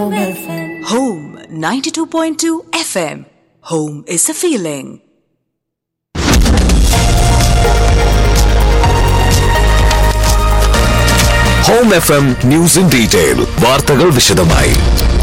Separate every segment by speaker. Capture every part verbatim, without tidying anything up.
Speaker 1: Home F M.
Speaker 2: Home ninety-two point two F M. Home is a feeling.
Speaker 3: Home F M News in Detail. വാർത്തകൾ വിശദമായി.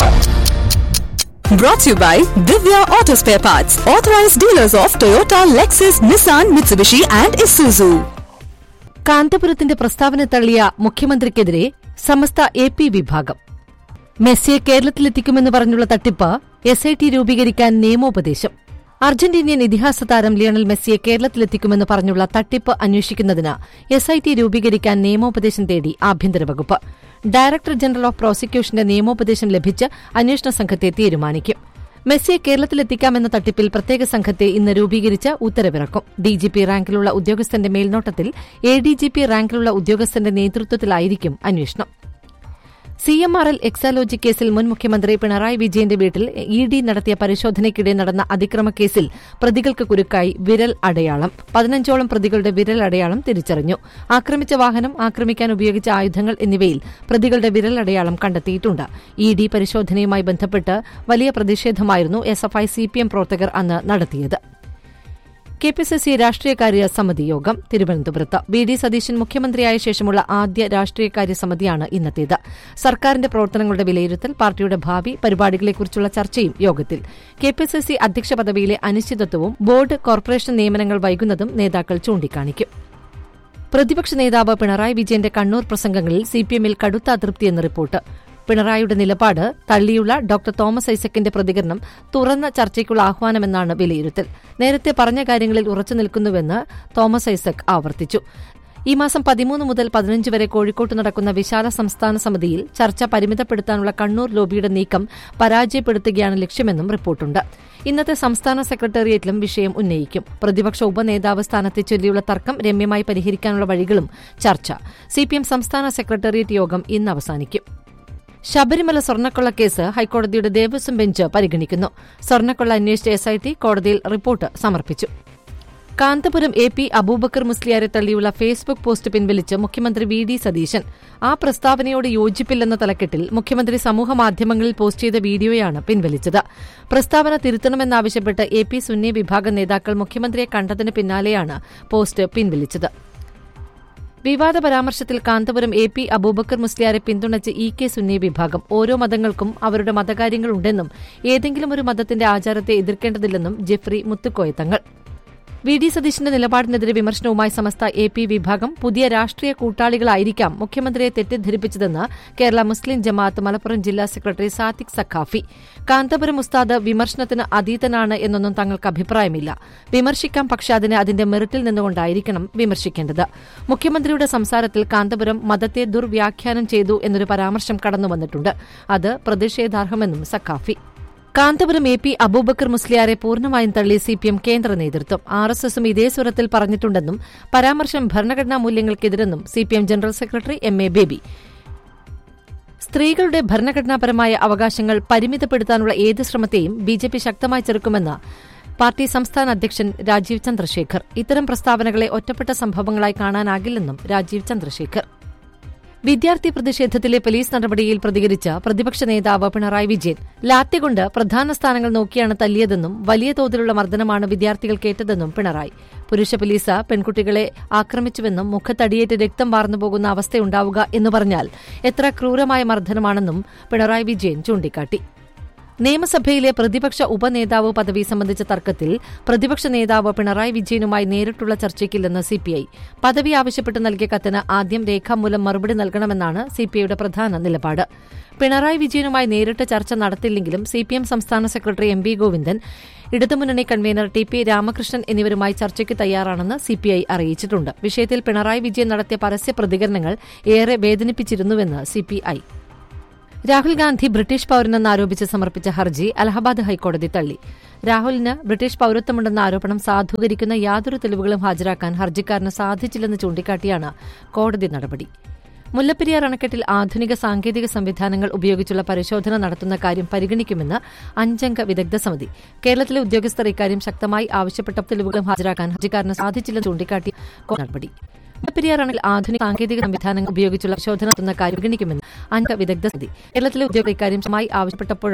Speaker 2: Brought to you by Divya Auto Spare Parts, authorized dealers of Toyota, Lexus, Nissan, Mitsubishi and Isuzu.
Speaker 4: കാന്തപുരത്തിന്റെ പ്രസ്താവന തള്ളിയ മുഖ്യമന്ത്രിക്കെതിരെ സമസ്ത A P വിഭാഗം. മെസ്സിയെ കേരളത്തിലെത്തിക്കുമെന്ന് പറഞ്ഞുള്ള തട്ടിപ്പ്, S I T രൂപീകരിക്കാൻ നിയമോപദേശം. അർജന്റീനിയൻ ഇതിഹാസ താരം ലിയണൽ മെസ്സിയെ കേരളത്തിലെത്തിക്കുമെന്ന് പറഞ്ഞുള്ള തട്ടിപ്പ് അന്വേഷിക്കുന്നതിന് എസ് ഐ ടി രൂപീകരിക്കാൻ നിയമോപദേശം തേടി ആഭ്യന്തര വകുപ്പ്. ഡയറക്ടർ ജനറൽ ഓഫ് പ്രോസിക്യൂഷന്റെ നിയമോപദേശം ലഭിച്ച് അന്വേഷണ സംഘത്തെ തീരുമാനിക്കും. മെസ്സിയെ കേരളത്തിലെത്തിക്കാമെന്ന തട്ടിപ്പിൽ പ്രത്യേക സംഘത്തെ ഇന്ന് രൂപീകരിച്ച് ഉത്തരവിറക്കും. ഡിജിപി റാങ്കിലുള്ള ഉദ്യോഗസ്ഥന്റെ മേൽനോട്ടത്തിൽ എ ഡി ജി പി റാങ്കിലുള്ള ഉദ്യോഗസ്ഥന്റെ നേതൃത്വത്തിലായിരിക്കും അന്വേഷണം. C M R L Exalogic കേസിൽ മുൻ മുഖ്യമന്ത്രി പിണറായി വിജയന്റെ വീട്ടിൽ ഇ ഡി നടത്തിയ പരിശോധനയ്ക്കിടെ നടന്ന അതിക്രമക്കേസിൽ പ്രതികൾക്ക് കുരുക്കായി വിരൽ അടയാളം. പതിനഞ്ചോളം പ്രതികളുടെ വിരൽ അടയാളം തിരിച്ചറിഞ്ഞു. ആക്രമിച്ച വാഹനം, ആക്രമിക്കാൻ ഉപയോഗിച്ച ആയുധങ്ങൾ എന്നിവയിൽ പ്രതികളുടെ വിരൽ അടയാളം കണ്ടെത്തിയിട്ടുണ്ട്. ഇ ഡി പരിശോധനയുമായി ബന്ധപ്പെട്ട് വലിയ പ്രതിഷേധമായിരുന്നു S F I C P M പ്രവർത്തകർ അന്ന് നടത്തിയത്. കെ പി സി സി രാഷ്ട്രീയകാര്യ സമിതി യോഗം തിരുവനന്തപുരത്ത്. വി ഡി സതീശൻ മുഖ്യമന്ത്രിയായ ശേഷമുള്ള ആദ്യ രാഷ്ട്രീയകാര്യ സമിതിയാണ് ഇന്നത്തേത്. സർക്കാരിന്റെ പ്രവർത്തനങ്ങളുടെ വിലയിരുത്തൽ, പാർട്ടിയുടെ ഭാവി പരിപാടികളെക്കുറിച്ചുള്ള ചർച്ചയും യോഗത്തിൽ. കെ പി സി സി അധ്യക്ഷ പദവിയിലെ അനിശ്ചിതത്വവും ബോർഡ് കോർപ്പറേഷൻ നിയമനങ്ങൾ വൈകുന്നതും നേതാക്കൾ ചൂണ്ടിക്കാണിക്കും. പ്രതിപക്ഷ നേതാവ് പിണറായി വിജയന്റെ കണ്ണൂർ പ്രസംഗങ്ങളിൽ സിപിഎമ്മിൽ കടുത്ത അതൃപ്തിയെന്ന് റിപ്പോർട്ട്. പിണറായിയുടെ നിലപാട് തള്ളിയുള്ള ഡോക്ടർ തോമസ് ഐസക്കിന്റെ പ്രതികരണം തുറന്ന ചർച്ചയ്ക്കുള്ള ആഹ്വാനമെന്നാണ് വിലയിരുത്തൽ. നേരത്തെ പറഞ്ഞ കാര്യങ്ങളിൽ ഉറച്ചുനിൽക്കുന്നുവെന്ന് തോമസ് ഐസക് ആവർത്തിച്ചു. ഈ മാസം പതിമൂന്ന് മുതൽ പതിനഞ്ച് വരെ കോഴിക്കോട്ട് നടക്കുന്ന വിശാല സംസ്ഥാന സമിതിയിൽ ചർച്ച പരിമിതപ്പെടുത്താനുള്ള കണ്ണൂർ ലോബിയുടെ നീക്കം പരാജയപ്പെടുത്തുകയാണ് ലക്ഷ്യമെന്നും റിപ്പോർട്ടുണ്ട്. ഇന്നത്തെ സംസ്ഥാന സെക്രട്ടേറിയറ്റിലും വിഷയം ഉന്നയിക്കും. പ്രതിപക്ഷ ഉപനേതാവ് സ്ഥാനത്തെ ചൊല്ലിയുള്ള തർക്കം രമ്യമായി പരിഹരിക്കാനുള്ള വഴികളും ചർച്ച. സിപിഎം സംസ്ഥാന സെക്രട്ടേറിയറ്റ് യോഗം ഇന്ന് അവസാനിക്കും. ശബരിമല സ്വർണ്ണക്കൊള്ളക്കേസ് ഹൈക്കോടതിയുടെ ദേവസ്വം ബെഞ്ച് പരിഗണിക്കുന്നു. സ്വർണ്ണക്കൊള്ള അന്വേഷിച്ച എസ് ഐ ടി കോടതിയിൽ റിപ്പോർട്ട് സമർപ്പിച്ചു. കാന്തപുരം എ പി അബൂബക്കർ മുസ്ലിയാരെ തള്ളിയുള്ള ഫേസ്ബുക്ക് പോസ്റ്റ് പിൻവലിച്ച് മുഖ്യമന്ത്രി വി ഡി സതീശൻ. ആ പ്രസ്താവനയോട് യോജിപ്പില്ലെന്ന തലക്കെട്ടിൽ മുഖ്യമന്ത്രി സമൂഹമാധ്യമങ്ങളിൽ പോസ്റ്റ് ചെയ്ത വീഡിയോയാണ് പിൻവലിച്ചത്. പ്രസ്താവന തിരുത്തണമെന്നാവശ്യപ്പെട്ട് എ പി സുന്നി വിഭാഗം നേതാക്കൾ മുഖ്യമന്ത്രിയെ കണ്ടതിന് പിന്നാലെയാണ് പോസ്റ്റ് പിൻവലിച്ചത്. വിവാദ പരാമർശത്തിൽ കാന്തപുരം എ പി അബൂബക്കർ മുസ്ലിയാരെ പിന്തുണച്ച് ഇ കെ സുന്നി വിഭാഗം. ഓരോ മതങ്ങൾക്കും അവരുടെ മതകാര്യങ്ങളുണ്ടെന്നും ഏതെങ്കിലും ഒരു മതത്തിന്റെ ആചാരത്തെ എതിർക്കേണ്ടതില്ലെന്നും Jeffrey Muthukoya Thangal. V D സതീശന്റെ നിലപാടിനെതിരെ വിമർശനവുമായി സമസ്ത എ പി വിഭാഗം. പുതിയ രാഷ്ട്രീയ കൂട്ടാളികളായിരിക്കാം മുഖ്യമന്ത്രിയെ തെറ്റിദ്ധരിപ്പിച്ചതെന്ന് കേരള മുസ്ലിം ജമാഅത്ത് മലപ്പുറം ജില്ലാ സെക്രട്ടറി സാദിഖ് സഖാഫി. കാന്തപുരം ഉസ്താദ് വിമർശനത്തിന് അതീതനാണ് എന്നൊന്നും തങ്ങൾക്ക് അഭിപ്രായമില്ല. വിമർശിക്കാം, പക്ഷെ അതിന് അതിന്റെ മെറിറ്റിൽ നിന്നുകൊണ്ടായിരിക്കണം വിമർശിക്കേണ്ടത്. മുഖ്യമന്ത്രിയുടെ സംസാരത്തിൽ കാന്തപുരം മതത്തെ ദുർവ്യാഖ്യാനം ചെയ്തു എന്നൊരു പരാമർശം കടന്നുവന്നിട്ടുണ്ട്. അത് പ്രതിഷേധാർഹമെന്നും സഖാഫി. കാന്തപുരം എ പി അബൂബക്കർ മുസ്ലിയാരെ പൂർണ്ണമായും തള്ളി സിപിഎം കേന്ദ്ര നേതൃത്വം. ആർ എസ് എസും ഇതേ സ്വരത്തിൽ പറഞ്ഞിട്ടുണ്ടെന്നും പരാമർശം ഭരണഘടനാ മൂല്യങ്ങൾക്കെതിരെന്നും CPM general secretary M A baby. സ്ത്രീകളുടെ ഭരണഘടനാപരമായ അവകാശങ്ങൾ പരിമിതപ്പെടുത്താനുള്ള ഏത് ശ്രമത്തെയും ബിജെപി ശക്തമായി ചെറുക്കുമെന്ന് പാർട്ടി സംസ്ഥാന അധ്യക്ഷൻ രാജീവ് ചന്ദ്രശേഖർ. ഇത്തരം പ്രസ്താവനകളെ ഒറ്റപ്പെട്ട സംഭവങ്ങളായി കാണാനാകില്ലെന്നും രാജീവ് ചന്ദ്രശേഖർ. വിദ്യാർത്ഥി പ്രതിഷേധത്തിലെ പോലീസ് നടപടിയിൽ പ്രതികരിച്ച പ്രതിപക്ഷ നേതാവ് പിണറായി വിജയൻ ലാത്തികൊണ്ട് പ്രധാന സ്ഥാനങ്ങൾ നോക്കിയാണ് തല്ലിയതെന്നും വലിയ തോതിലുള്ള മർദ്ദനമാണ് വിദ്യാർത്ഥികൾ കേട്ടതെന്നും പിണറായി. പുരുഷ പോലീസ് പെൺകുട്ടികളെ ആക്രമിച്ചുവെന്നും മുഖത്തടിയേറ്റ് രക്തം വാർന്നുപോകുന്ന അവസ്ഥയുണ്ടാവുക എന്ന് പറഞ്ഞാൽ എത്ര ക്രൂരമായ മർദ്ദനമാണെന്നും പിണറായി വിജയൻ ചൂണ്ടിക്കാട്ടി. നിയമസഭയിലെ പ്രതിപക്ഷ ഉപനേതാവ് പദവി സംബന്ധിച്ച തർക്കത്തിൽ പ്രതിപക്ഷ നേതാവ് പിണറായി വിജയനുമായി നേരിട്ടുള്ള ചർച്ചയ്ക്കില്ലെന്ന് സിപിഐ. പദവി ആവശ്യപ്പെട്ട് നൽകിയ കത്തിന് ആദ്യം രേഖാമൂലം മറുപടി നൽകണമെന്നാണ് സിപിഐയുടെ പ്രധാന നിലപാട്. പിണറായി വിജയനുമായി നേരിട്ട് ചർച്ച നടത്തില്ലെങ്കിലും സിപിഎം സംസ്ഥാന സെക്രട്ടറി എം വി ഗോവിന്ദൻ, ഇടതുമുന്നണി കൺവീനർ ടി പി രാമകൃഷ്ണൻ എന്നിവരുമായി ചർച്ചയ്ക്ക് തയ്യാറാണെന്ന് സിപിഐ അറിയിച്ചിട്ടുണ്ട്. വിഷയത്തിൽ പിണറായി വിജയൻ നടത്തിയ പരസ്യ പ്രതികരണങ്ങൾ ഏറെ വേദനിപ്പിച്ചിരുന്നുവെന്ന് സിപിഐ. രാഹുൽ ഗാന്ധി ബ്രിട്ടീഷ് പൌരനെന്നാരോപിച്ച് സമർപ്പിച്ച ഹർജി അലഹബാദ് ഹൈക്കോടതി തള്ളി. രാഹുലിന് ബ്രിട്ടീഷ് പൌരത്വമുണ്ടെന്ന ആരോപണം സാധൂകരിക്കുന്ന യാതൊരു തെളിവുകളും ഹാജരാക്കാൻ ഹർജിക്കാരന് സാധിച്ചില്ലെന്ന് ചൂണ്ടിക്കാട്ടിയാണ് കോടതി നടപടി. മുല്ലപ്പെരിയാർ അണക്കെട്ടിൽ ആധുനിക സാങ്കേതിക സംവിധാനങ്ങൾ ഉപയോഗിച്ചുള്ള പരിശോധന നടത്തുന്ന കാര്യം പരിഗണിക്കുമെന്ന് അഞ്ചംഗ വിദഗ്ധ സമിതി. കേരളത്തിലെ ഉദ്യോഗസ്ഥർ ഇക്കാര്യം ശക്തമായി ആവശ്യപ്പെട്ട തെളിവുകളും ഹാജരാക്കാൻ ഹർജിക്കാരന് സാധിച്ചില്ലെന്ന് ചൂണ്ടിക്കാട്ടി നടപടി. മുല്ലപ്പെരിയാറിൽ ആധുനിക സാങ്കേതിക സംവിധാനങ്ങൾ ഉപയോഗിച്ചുള്ള പരിശോധന നടത്തുന്ന കാര്യം പരിഗണിക്കുമെന്ന് അംഗ വിദഗ്ധ സമിതി. കേരളത്തിലെ ഉദ്യോഗസ്ഥർ ഇക്കാര്യം ആവശ്യപ്പെട്ടപ്പോൾ